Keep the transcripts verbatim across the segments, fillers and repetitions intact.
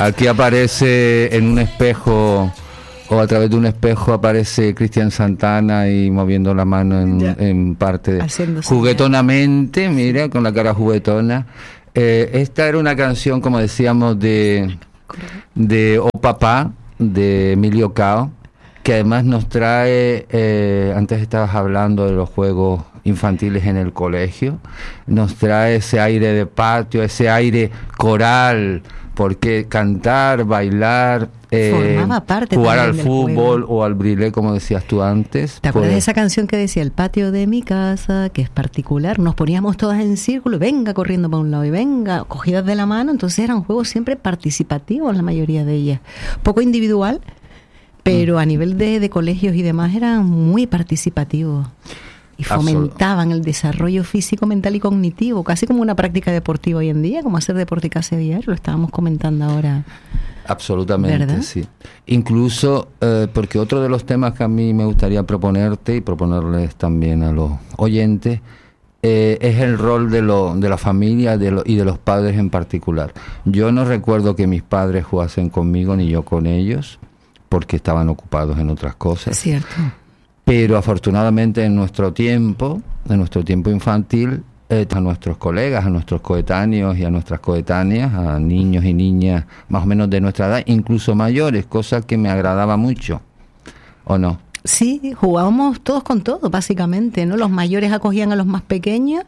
Aquí aparece en un espejo, o a través de un espejo aparece Cristian Santana y moviendo la mano en, en parte de, juguetonamente, mira, con la cara juguetona. Eh, esta era una canción, como decíamos, de, de O Papá, de Emilio Cao, que además nos trae, eh, antes estabas hablando de los juegos infantiles en el colegio, nos trae ese aire de patio, ese aire coral, porque cantar, bailar, eh, jugar al fútbol juego. O al brilé, como decías tú antes. ¿Te acuerdas pues, de esa canción que decía el patio de mi casa, que es particular? Nos poníamos todas en círculo, venga corriendo para un lado y venga, cogidas de la mano. Entonces eran juegos siempre participativos, la mayoría de ellas. Poco individual, pero mm. a nivel de, de colegios y demás eran muy participativos. Y fomentaban Absol- el desarrollo físico, mental y cognitivo, casi como una práctica deportiva hoy en día, como hacer deporte casi a diario, lo estábamos comentando ahora. Absolutamente, ¿verdad? Sí. Incluso, eh, porque otro de los temas que a mí me gustaría proponerte y proponerles también a los oyentes, eh, es el rol de, lo, de la familia de lo, y de los padres en particular. Yo no recuerdo que mis padres jugasen conmigo ni yo con ellos, porque estaban ocupados en otras cosas. Es cierto. Pero afortunadamente en nuestro tiempo, en nuestro tiempo infantil, eh, a nuestros colegas, a nuestros coetáneos y a nuestras coetáneas, a niños y niñas más o menos de nuestra edad, incluso mayores, cosa que me agradaba mucho, ¿o no? Sí, jugábamos todos con todos, básicamente, ¿no? Los mayores acogían a los más pequeños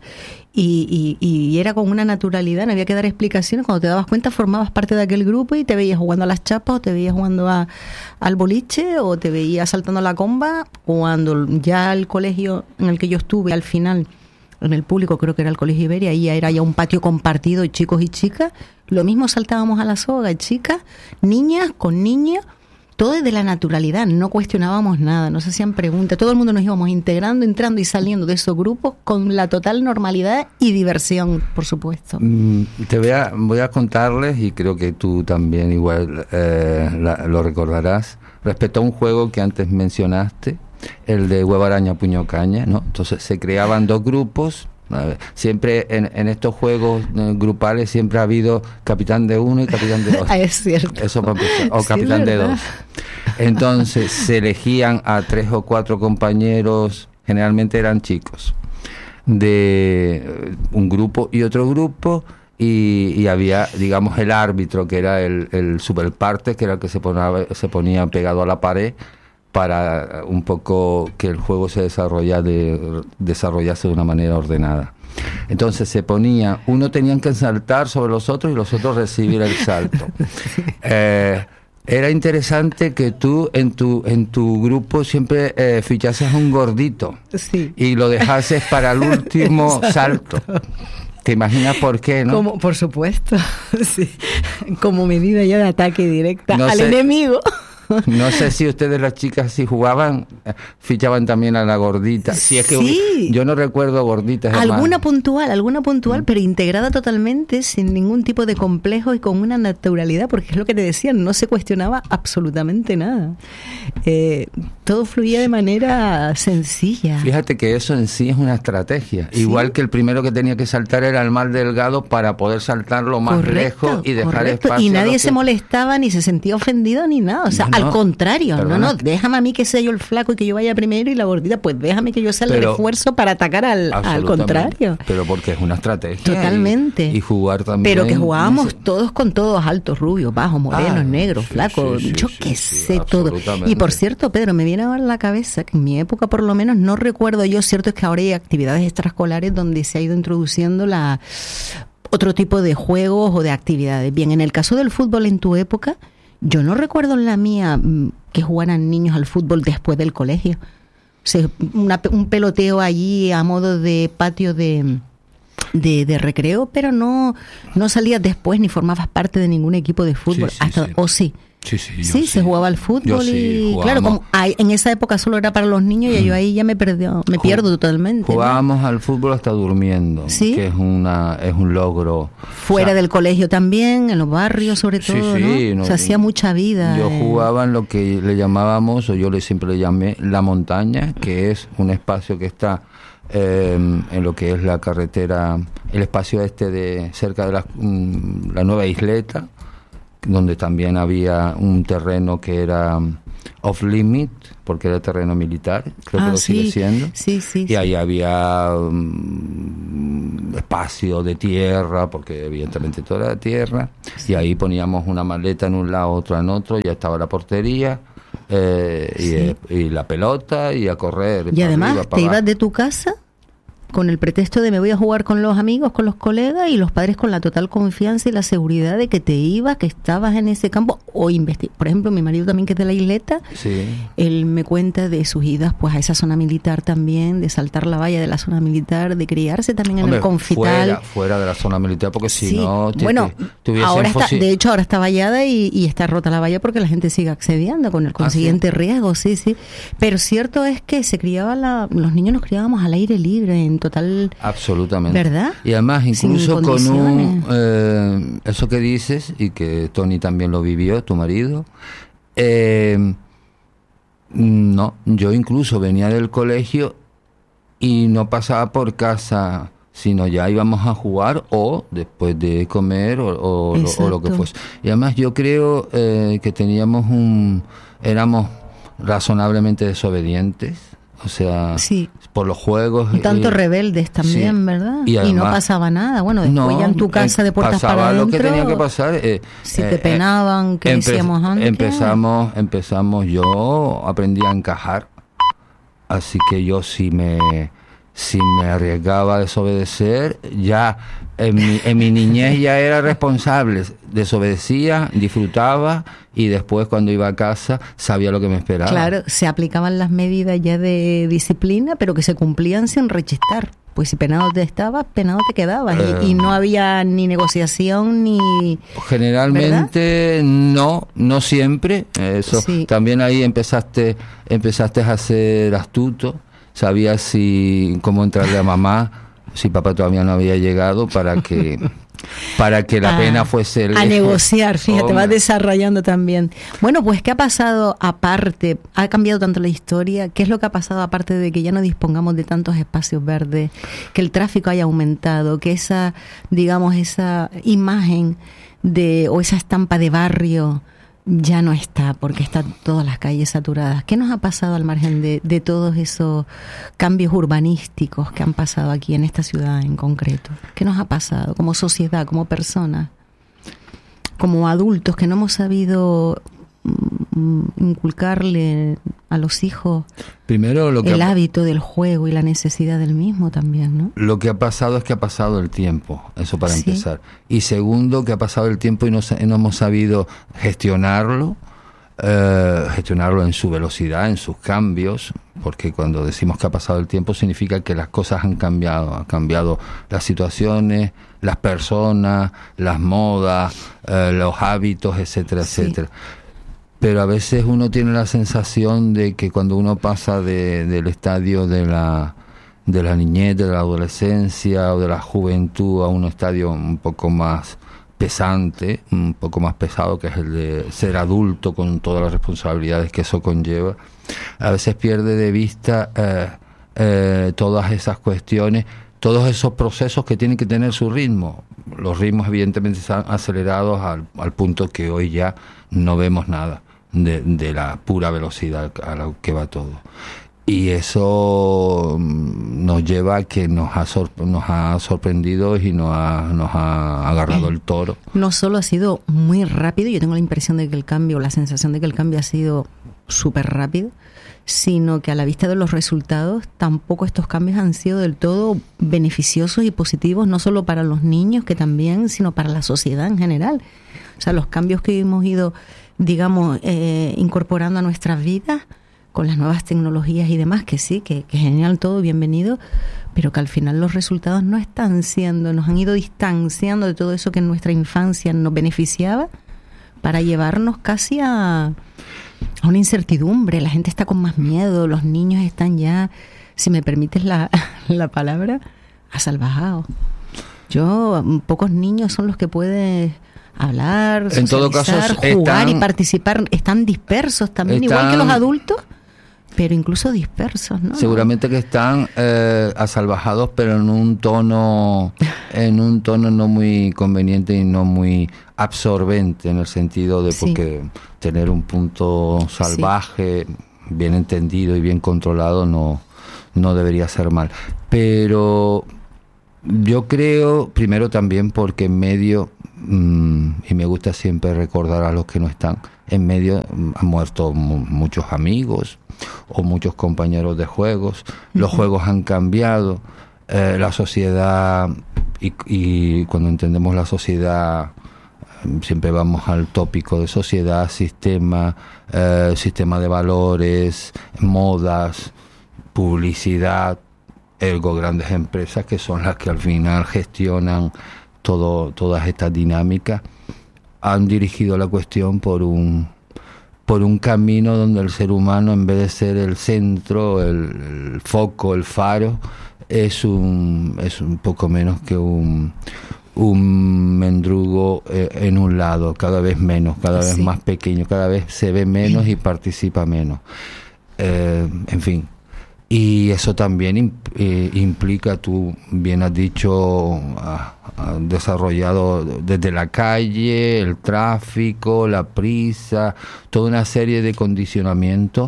y, y, y era con una naturalidad, no había que dar explicaciones. Cuando te dabas cuenta formabas parte de aquel grupo y te veías jugando a las chapas o te veías jugando a, al boliche o te veías saltando la comba. Cuando ya el colegio en el que yo estuve, al final, en el público, creo que era el Colegio Iberia, ahí ya era ya un patio compartido, chicos y chicas, lo mismo saltábamos a la soga, chicas, niñas con niños, todo desde la naturalidad, no cuestionábamos nada, no se hacían preguntas, todo el mundo nos íbamos integrando, entrando y saliendo de esos grupos con la total normalidad y diversión, por supuesto. Mm, te voy a, voy a contarles, y creo que tú también igual eh, la, lo recordarás, respecto a un juego que antes mencionaste, el de huevo araña puño caña, ¿no? Entonces se creaban dos grupos. Siempre en, en estos juegos eh, grupales siempre ha habido capitán de uno y capitán de dos. Ah, es cierto. Eso para empezar. O sí, capitán de dos. Entonces se elegían a tres o cuatro compañeros, generalmente eran chicos, de un grupo y otro grupo, y, y había, digamos, el árbitro, que era el, el superparte, que era el que se ponía, se ponía pegado a la pared, para un poco que el juego se desarrolla de, desarrollase de una manera ordenada. Entonces se ponía, uno tenían que saltar sobre los otros y los otros recibir el salto. Eh, era interesante que tú en tu en tu grupo siempre eh, fichases un gordito, sí, y lo dejases para el último salto. ¿Te imaginas por qué, no? Como, por supuesto, sí. Como medida ya de ataque directa no al sé. enemigo. No sé si ustedes, las chicas, si jugaban, fichaban también a la gordita. Si es que sí. Yo no recuerdo gorditas. Alguna puntual, alguna puntual, mm. pero integrada totalmente, sin ningún tipo de complejo y con una naturalidad, porque es lo que te decían, no se cuestionaba absolutamente nada. Eh, todo fluía de manera sencilla. Fíjate que eso en sí es una estrategia. ¿Sí? Igual que el primero que tenía que saltar era el más delgado para poder saltar lo más correcto, lejos y dejar correcto. Espacio. Y nadie que... se molestaba, ni se sentía ofendido, ni nada. O sea, no, al contrario, perdona. no, no, déjame a mí que sea yo el flaco y que yo vaya primero, y la gordita, pues déjame que yo sea el pero, refuerzo para atacar al, al contrario. Pero porque es una estrategia. Totalmente. Y, y jugar también. Pero que jugábamos ese... todos con todos, altos, rubios, bajos, morenos, ah, negros, sí, flacos, sí, sí, yo sí, qué sí, sé, sí, todo. Y por cierto, Pedro, me viene a la cabeza que en mi época, por lo menos, no recuerdo yo, cierto es que ahora hay actividades extraescolares donde se ha ido introduciendo la otro tipo de juegos o de actividades. Bien, en el caso del fútbol en tu época, yo no recuerdo en la mía que jugaran niños al fútbol después del colegio. O sea, una, un peloteo allí a modo de patio de, de, de recreo, pero no, no salías después ni formabas parte de ningún equipo de fútbol. Sí, sí, hasta, sí. ¿O sí? Sí, sí, yo sí, sí, se jugaba al fútbol sí, y claro, como hay, en esa época solo era para los niños y yo ahí ya me perdió, me pierdo totalmente. Jugábamos ¿no? al fútbol hasta durmiendo, ¿sí? Que es una es un logro. Fuera o sea, del colegio también, en los barrios sobre todo, sí, sí, ¿no? No, se hacía mucha vida. Yo eh. jugaba en lo que le llamábamos, o yo le siempre le llamé, la montaña, que es un espacio que está eh, en lo que es la carretera, el espacio este de cerca de la, la nueva isleta. donde también había un terreno que era off limit, porque era terreno militar, creo ah, que lo sí, sigue siendo. Sí, sí, y sí. ahí había um, espacio de tierra, porque evidentemente todo era tierra, sí. Y ahí poníamos una maleta en un lado, otra en otro, ya estaba la portería, eh, sí. y, y la pelota, y a correr. Y además, arriba, te ibas de tu casa con el pretexto de me voy a jugar con los amigos, con los colegas, y los padres con la total confianza y la seguridad de que te ibas, que estabas en ese campo, o investi- por ejemplo, mi marido también, que es de la isleta, sí. Él me cuenta de sus idas pues a esa zona militar también, de saltar la valla de la zona militar, de criarse también en Hombre, el Confital. Fuera, fuera de la zona militar, porque si sí. no... Te, bueno, te, te ahora está, fosil... de hecho ahora está vallada y, y está rota la valla porque la gente sigue accediendo con el consiguiente ¿Ah, sí? riesgo, sí, sí. Pero cierto es que se criaba la, los niños nos criábamos al aire libre, en total... Absolutamente. ¿Verdad? Y además, incluso con un... Eh, eso que dices, y que Tony también lo vivió, tu marido, eh, no, yo incluso venía del colegio y no pasaba por casa, sino ya íbamos a jugar o después de comer o, o, lo, o lo que fuese. Y además yo creo eh, que teníamos un... éramos razonablemente desobedientes. O sea, sí. por los juegos. Un tanto eh, rebeldes también, sí. ¿verdad? Y, además, y no pasaba nada. Bueno, después no, ya en tu casa de puertas para adentro. Pasaba lo que tenía que pasar. Eh, si eh, te penaban, que empe- decíamos antes. Empezamos, empezamos, yo aprendí a encajar. Así que yo si me, si me arriesgaba a desobedecer, ya en mi, en mi niñez ya era responsable. Desobedecía, disfrutaba y después cuando iba a casa sabía lo que me esperaba. Claro, se aplicaban las medidas ya de disciplina, pero que se cumplían sin rechistar. Pues si penado te estabas, penado te quedabas. Eh, y, y no había ni negociación ni... Generalmente, ¿verdad? no, no siempre. Eso sí. También ahí empezaste, empezaste a ser astuto. Sabías si cómo entrarle a mamá, si papá todavía no había llegado, para que... para que la ah, pena fuese lejos. A negociar, fíjate, oh, vas desarrollando también. Bueno, pues ¿qué ha pasado aparte? ¿Ha cambiado tanto la historia? ¿Qué es lo que ha pasado aparte de que ya no dispongamos de tantos espacios verdes, que el tráfico haya aumentado, que esa, digamos, esa imagen de o esa estampa de barrio ya no está, porque están todas las calles saturadas? ¿Qué nos ha pasado al margen de, de todos esos cambios urbanísticos que han pasado aquí en esta ciudad en concreto? ¿Qué nos ha pasado como sociedad, como personas, como adultos que no hemos sabido inculcarle a los hijos primero lo que el ha, hábito del juego y la necesidad del mismo también, ¿no? Lo que ha pasado es que ha pasado el tiempo, eso para ¿Sí? empezar. Y segundo, que ha pasado el tiempo y no, no hemos sabido gestionarlo, eh, gestionarlo en su velocidad, en sus cambios, porque cuando decimos que ha pasado el tiempo significa que las cosas han cambiado, han cambiado las situaciones, las personas, las modas, eh, los hábitos, etcétera, sí. etcétera. Pero a veces uno tiene la sensación de que cuando uno pasa de, del estadio de la de la niñez, de la adolescencia o de la juventud a un estadio un poco más pesante, un poco más pesado, que es el de ser adulto con todas las responsabilidades que eso conlleva, a veces pierde de vista eh, eh, todas esas cuestiones, todos esos procesos que tienen que tener su ritmo. Los ritmos evidentemente están acelerados al, al punto que hoy ya no vemos nada de, de la pura velocidad a la que va todo. Y eso nos lleva a que nos ha, sor, nos ha sorprendido y nos ha, nos ha agarrado el toro. No solo ha sido muy rápido, yo tengo la impresión de que el cambio, la sensación de que el cambio ha sido súper rápido, sino que a la vista de los resultados tampoco estos cambios han sido del todo beneficiosos y positivos, no solo para los niños, que también, sino para la sociedad en general. O sea, los cambios que hemos ido, digamos, eh, incorporando a nuestras vidas con las nuevas tecnologías y demás, que sí, que, que genial todo, bienvenido, pero que al final los resultados no están siendo, nos han ido distanciando de todo eso que en nuestra infancia nos beneficiaba para llevarnos casi a, a una incertidumbre. La gente está con más miedo, los niños están ya, si me permites la, la palabra, asalvajados. Yo, pocos niños son los que pueden hablar, en todo caso, jugar están, y participar, están dispersos también, están, igual que los adultos. pero incluso dispersos, ¿no? Seguramente que están eh, asalvajados, pero en un tono, en un tono no muy conveniente y no muy absorbente, en el sentido de sí. porque tener un punto salvaje, sí. bien entendido y bien controlado, no, no debería ser mal. Pero yo creo, primero también porque en medio, mmm, y me gusta siempre recordar a los que no están, en medio han muerto mu- muchos amigos o muchos compañeros de juegos, los uh-huh. juegos han cambiado, eh, la sociedad, y, y cuando entendemos la sociedad, siempre vamos al tópico de sociedad, sistema, eh, sistema de valores, modas, publicidad, ergo grandes empresas que son las que al final gestionan todo, todas estas dinámicas, han dirigido la cuestión por un por un camino donde el ser humano, en vez de ser el centro, el, el foco, el faro, es un es un poco menos que un un mendrugo eh, en un lado, cada vez menos, cada vez sí. más pequeño, cada vez se ve menos y participa menos. Eh, en fin. Y eso también imp- eh, implica, tú bien has dicho, ah, ah, desarrollado desde la calle, el tráfico, la prisa, toda una serie de condicionamientos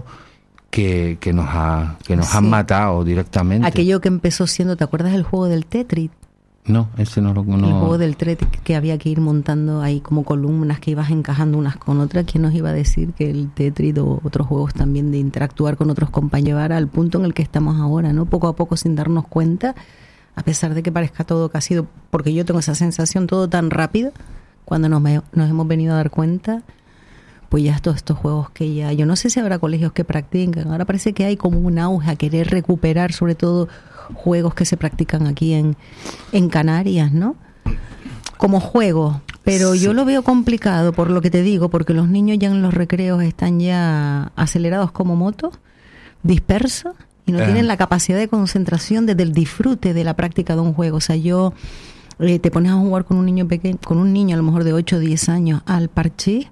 que, que nos, ha, que nos sí. han matado directamente. Aquello que empezó siendo, ¿te acuerdas del juego del Tetris? No, ese no lo conozco. El juego del Tetris, que había que ir montando ahí como columnas que ibas encajando unas con otras. ¿Quién nos iba a decir que el Tetris o otros juegos también de interactuar con otros compañeros al punto en el que estamos ahora, ¿no? Poco a poco, sin darnos cuenta, a pesar de que parezca todo que ha sido, porque yo tengo esa sensación, todo tan rápido, cuando nos, nos hemos venido a dar cuenta, pues ya todos estos juegos que ya, yo no sé si habrá colegios que practican, ahora parece que hay como un auge a querer recuperar, sobre todo juegos que se practican aquí en, en Canarias, ¿no? Como juego, pero sí. yo lo veo complicado por lo que te digo, porque los niños ya en los recreos están ya acelerados como motos, dispersos, y no eh. tienen la capacidad de concentración desde el disfrute de la práctica de un juego. O sea, yo eh, te pones a jugar con un niño pequeño, con un niño a lo mejor de ocho o diez años al parchís,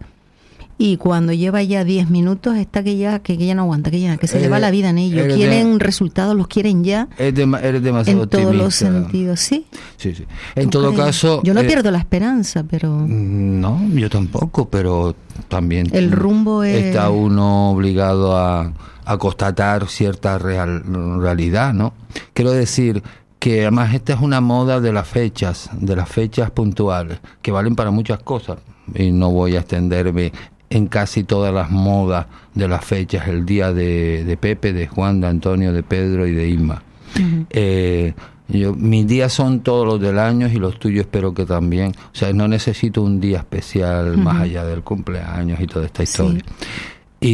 y cuando lleva ya diez minutos está que ya que, que ya no aguanta, que ya que se eres, le va la vida en ello. Quieren de, resultados, los quieren ya. Eres, de, eres demasiado en todos optimista. los sentidos, ¿sí? Sí, sí. En todo crees? caso... Yo no eh, pierdo la esperanza, pero... No, yo tampoco, pero también... El rumbo es... Está uno obligado a, a constatar cierta real, realidad, ¿no? Quiero decir que además esta es una moda de las fechas, de las fechas puntuales, que valen para muchas cosas, y no voy a extenderme en casi todas las modas de las fechas, el día de, de Pepe, de Juan, de Antonio, de Pedro y de Isma. Uh-huh. Eh, yo, mis días son todos los del año y los tuyos espero que también. O sea, no necesito un día especial uh-huh. más allá del cumpleaños y toda esta historia. Sí.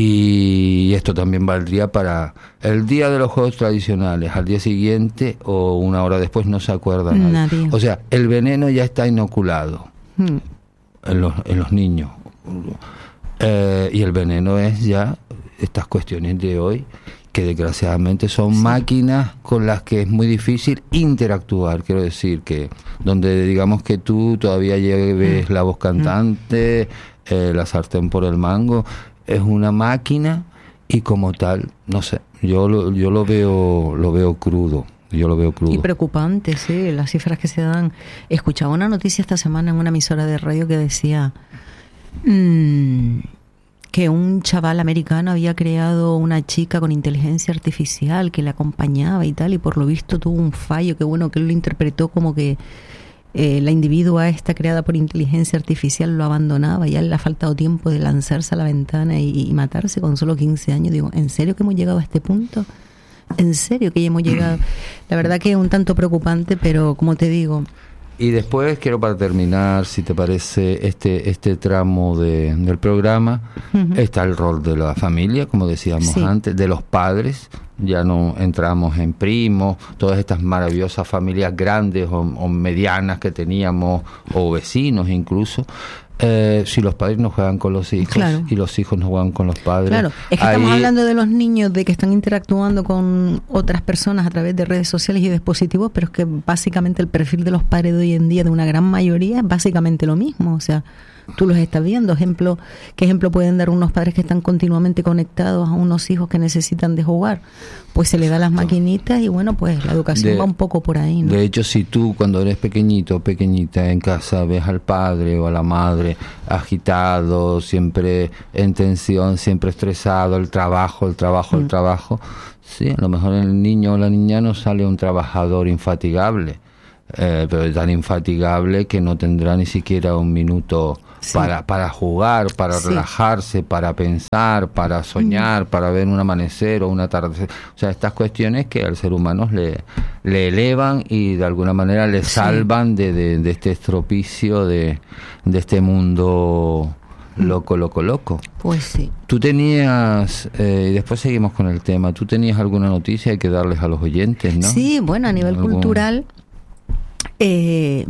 Y esto también valdría para el día de los juegos tradicionales, al día siguiente o una hora después no se acuerda nadie. nadie. O sea, el veneno ya está inoculado uh-huh. en los, en los niños. Eh, y el veneno es ya estas cuestiones de hoy, que desgraciadamente son sí. máquinas con las que es muy difícil interactuar. Quiero decir que donde digamos que tú todavía lleves mm. la voz cantante, mm. eh, la sartén por el mango, es una máquina y como tal, no sé, yo lo, yo lo veo lo veo crudo. Yo lo veo crudo. Y preocupante, sí, las cifras que se dan. Escuchaba una noticia esta semana en una emisora de radio que decía Mm, que un chaval americano había creado una chica con inteligencia artificial que le acompañaba y tal, y por lo visto tuvo un fallo, que bueno, que él lo interpretó como que eh, la individua esta creada por inteligencia artificial lo abandonaba, y a él le ha faltado tiempo de lanzarse a la ventana y, y matarse con solo quince años. Digo, ¿en serio que hemos llegado a este punto? ¿En serio que ya hemos llegado? La verdad que es un tanto preocupante, pero como te digo... Y después quiero, para terminar, si te parece, este este tramo de, del programa, uh-huh. está el rol de la familia, como decíamos sí. antes, de los padres. Ya no entramos en primos, todas estas maravillosas familias grandes o, o medianas que teníamos, o vecinos incluso. Eh, si los padres no juegan con los hijos claro. y los hijos no juegan con los padres. Claro, es que ahí... estamos hablando de los niños, de que están interactuando con otras personas a través de redes sociales y dispositivos, pero es que básicamente el perfil de los padres de hoy en día, de una gran mayoría, es básicamente lo mismo. O sea, tú los estás viendo. Ejemplo, ¿qué ejemplo pueden dar unos padres que están continuamente conectados a unos hijos que necesitan de jugar? Pues se le da las maquinitas y bueno, pues la educación de, va un poco por ahí, ¿no? De hecho, si tú cuando eres pequeñito o pequeñita en casa ves al padre o a la madre agitado, siempre en tensión, siempre estresado, el trabajo, el trabajo, mm. el trabajo, sí, a lo mejor el niño o la niña no sale un trabajador infatigable, eh, pero tan infatigable que no tendrá ni siquiera un minuto sí. para para jugar, para sí. relajarse, para pensar, para soñar, mm. para ver un amanecer o un atardecer. O sea, estas cuestiones que al ser humano le, le elevan y de alguna manera le sí. salvan de, de, de este estropicio, de, de este mundo loco, loco, loco. Pues sí. Tú tenías, eh, y después seguimos con el tema, tú tenías alguna noticia que darles a los oyentes, ¿no? Sí, bueno, a nivel ¿Algún... cultural, eh,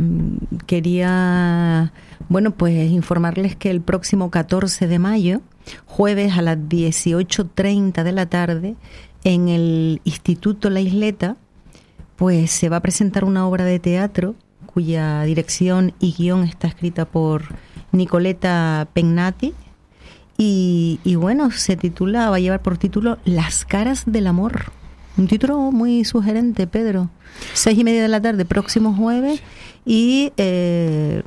quería, bueno, pues informarles que el próximo catorce de mayo, jueves a las dieciocho treinta de la tarde, en el Instituto La Isleta, pues se va a presentar una obra de teatro cuya dirección y guión está escrita por Nicoleta Pennati y, y bueno, se titula, va a llevar por título Las caras del amor. Un título muy sugerente, Pedro. Seis y media de la tarde, próximo jueves, y eh,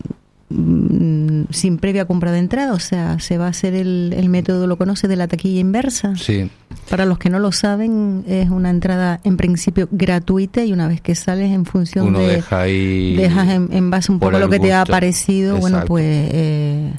sin previa compra de entrada, o sea, se va a hacer el, el método, lo conoce, de la taquilla inversa. Sí. Para los que no lo saben, es una entrada en principio gratuita y una vez que sales en función Uno de... deja ahí dejas en, en base un poco a lo que gusto. Te ha parecido, Exacto. bueno, pues... Eh,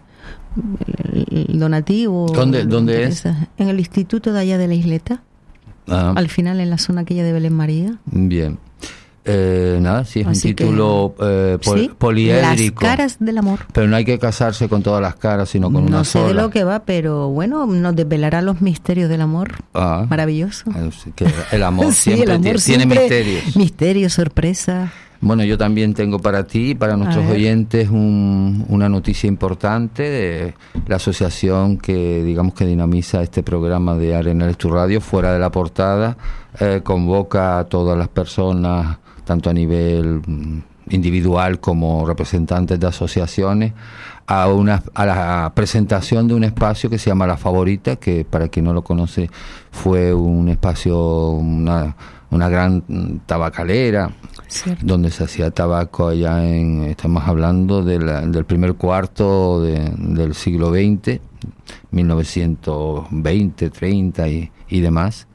el donativo. ¿Dónde, dónde es? En el Instituto de allá de La Isleta. Ah. Al final, en la zona aquella de Belén María. Bien. Eh, nada, sí, es Así un título que, eh, pol, ¿sí? poliédrico. Las caras del amor. Pero no hay que casarse con todas las caras, sino con no una sola. No sé de lo que va, pero bueno, nos desvelará los misterios del amor. Ah, maravilloso. Que el amor sí, siempre, el amor tiene, siempre tiene misterios. Misterios, sorpresas. Bueno, yo también tengo para ti y para nuestros oyentes un, una noticia importante de la asociación que, digamos, que dinamiza este programa de Arenales Tu Radio, Fuera de la Portada, eh, convoca a todas las personas, tanto a nivel individual como representantes de asociaciones, a una a la presentación de un espacio que se llama La Favorita, que para quien no lo conoce fue un espacio, una, una gran tabacalera, Cierto. donde se hacía tabaco allá en, estamos hablando de la, del primer cuarto de, del siglo veinte, mil novecientos veinte, treinta y, y demás.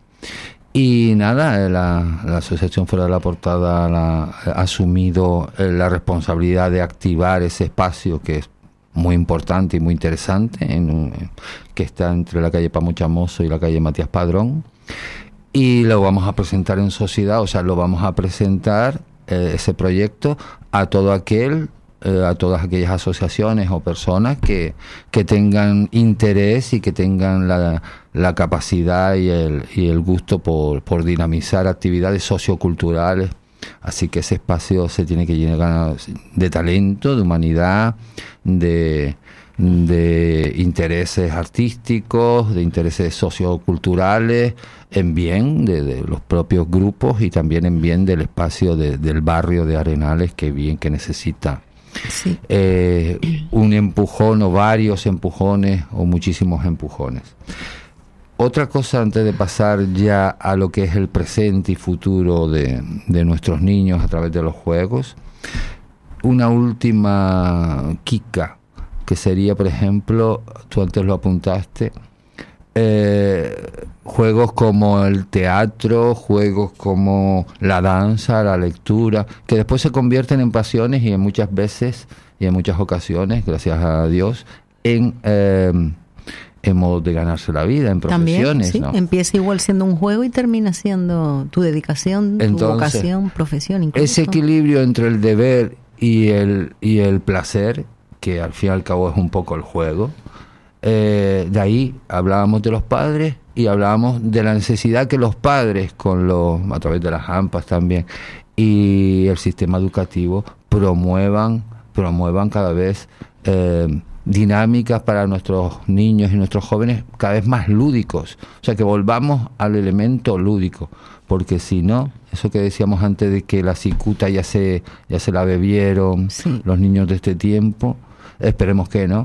Y nada, la, la Asociación Fuera de la Portada la, ha asumido la responsabilidad de activar ese espacio que es muy importante y muy interesante, en un, que está entre la calle Pamuchamoso y la calle Matías Padrón. Y lo vamos a presentar en sociedad, o sea, lo vamos a presentar, eh, ese proyecto, a todo aquel, eh, a todas aquellas asociaciones o personas que, que tengan interés y que tengan la, la capacidad y el, y el gusto por, por dinamizar actividades socioculturales. Así que ese espacio se tiene que llenar de talento, de humanidad, de... de intereses artísticos, de intereses socioculturales, en bien de, de los propios grupos y también en bien del espacio de, del barrio de Arenales, que bien que necesita sí. eh, un empujón o varios empujones o muchísimos empujones. Otra cosa antes de pasar ya a lo que es el presente y futuro de, de nuestros niños a través de los juegos, una última quica, que sería, por ejemplo, tú antes lo apuntaste, eh, juegos como el teatro, juegos como la danza, la lectura, que después se convierten en pasiones y en muchas veces y en muchas ocasiones, gracias a Dios, en, eh, en modos de ganarse la vida, en profesiones. También, sí, ¿no? Empieza igual siendo un juego y termina siendo tu dedicación, tu Entonces, vocación, profesión. Incluso. Ese equilibrio entre el deber y el, y el placer, que al fin y al cabo es un poco el juego, eh, de ahí hablábamos de los padres y hablábamos de la necesidad que los padres, con los a través de las AMPAs también, y el sistema educativo promuevan, promuevan cada vez eh, dinámicas para nuestros niños y nuestros jóvenes cada vez más lúdicos, o sea, que volvamos al elemento lúdico, porque si no, eso que decíamos antes de que la cicuta ya se, ya se la bebieron sí. los niños de este tiempo, esperemos que no,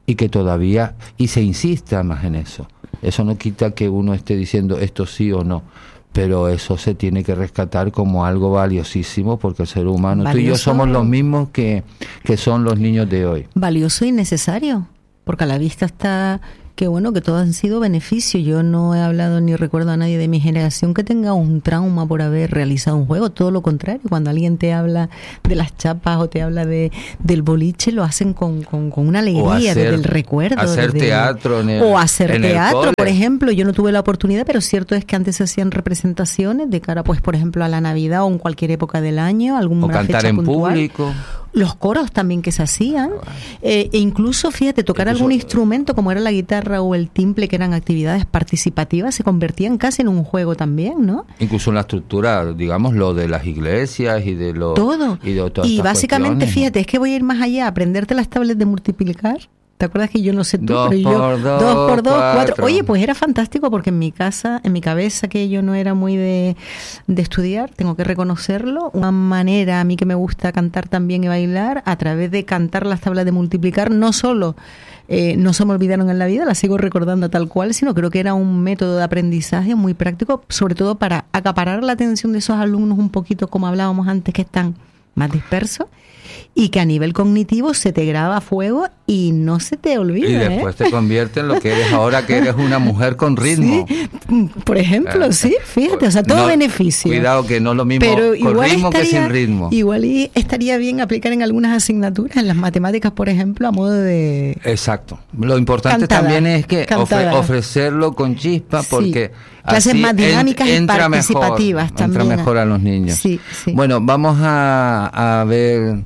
y que todavía, y se insista más en eso. Eso no quita que uno esté diciendo esto sí o no, pero eso se tiene que rescatar como algo valiosísimo, porque el ser humano, valioso, tú y yo somos los mismos que, que son los niños de hoy. Valioso y necesario, porque a la vista está que bueno, que todos han sido beneficios. Yo no he hablado ni recuerdo a nadie de mi generación que tenga un trauma por haber realizado un juego, todo lo contrario. Cuando alguien te habla de las chapas o te habla de del boliche, lo hacen con, con, con una alegría, hacer, desde el recuerdo. Hacer desde, teatro. En el, o hacer en teatro, por ejemplo. Yo no tuve la oportunidad, pero cierto es que antes se hacían representaciones de cara, pues, por ejemplo, a la Navidad o en cualquier época del año, alguna o cantar fecha en puntual. Público. Los coros también que se hacían, eh, e incluso, fíjate, tocar incluso, algún instrumento como era la guitarra o el timple, que eran actividades participativas, se convertían casi en un juego también, ¿no? Incluso en la estructura, digamos, lo de las iglesias y de lo... Todo. Y, de todas y básicamente, fíjate, ¿no? es que voy a ir más allá, aprenderte las tablas de multiplicar. ¿Te acuerdas que yo no sé tú, dos pero yo por dos, dos por dos, cuatro. cuatro? Oye, pues era fantástico porque en mi casa, en mi cabeza, que yo no era muy de, de estudiar, tengo que reconocerlo. Una manera a mí que me gusta cantar también y bailar, a través de cantar las tablas de multiplicar, no solo eh, no se me olvidaron en la vida, las sigo recordando tal cual, sino creo que era un método de aprendizaje muy práctico, sobre todo para acaparar la atención de esos alumnos un poquito, como hablábamos antes, que están más dispersos, y que a nivel cognitivo se te graba a fuego y no se te olvida. Y después ¿eh? te convierte en lo que eres ahora, que eres una mujer con ritmo. Sí, por ejemplo, eh, sí, fíjate, o sea, todo no, beneficio. Cuidado que no es lo mismo pero con igual ritmo estaría, que sin ritmo. Igual y estaría bien aplicar en algunas asignaturas, en las matemáticas, por ejemplo, a modo de... Exacto. Lo importante cantada, también es que ofre, ofrecerlo con chispa, porque... Sí. Clases así más dinámicas en, y participativas mejor, también. Entra mejor a los niños. Sí, sí. Bueno, vamos a, a ver...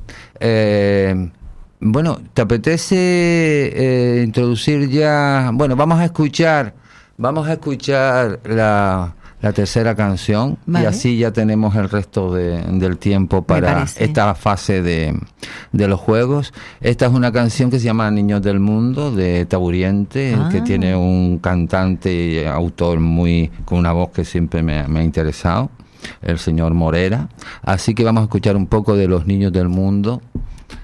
Eh, bueno, ¿te apetece eh, introducir ya? Bueno, vamos a escuchar, vamos a escuchar la, la tercera canción, vale. Y así ya tenemos el resto de, del tiempo para esta fase de, de los juegos. Esta es una canción que se llama Niños del Mundo, de Taburiente, ah. que tiene un cantante y autor muy con una voz que siempre me, me ha interesado, el señor Morera. Así que vamos a escuchar un poco de Los Niños del Mundo